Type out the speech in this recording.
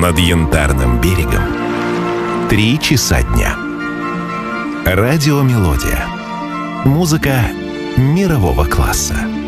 над Янтарным берегом 3 часа дня. Радиомелодия. Музыка мирового класса.